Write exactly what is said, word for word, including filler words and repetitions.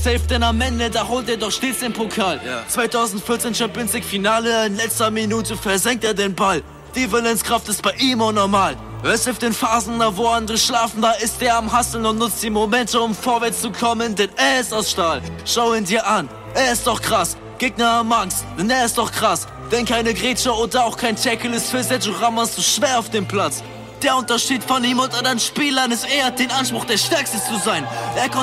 safe, denn am Ende, da holt er doch stets den Pokal. Ja. zweitausendvierzehn Champions League Finale, in letzter Minute versenkt er den Ball. Die Willenskraft ist bei ihm unnormal. Es hilft in Phasen, da wo andere schlafen, da ist er am Hustlen und nutzt die Momente, um vorwärts zu kommen, denn er ist aus Stahl. Schau ihn dir an, er ist doch krass. Gegner haben Angst, denn er ist doch krass. Denn keine Grätsche oder auch kein Tackle ist für Sergio Ramos so schwer auf dem Platz. Der Unterschied von ihm und anderen Spielern ist, er hat den Anspruch, der Stärkste zu sein. Er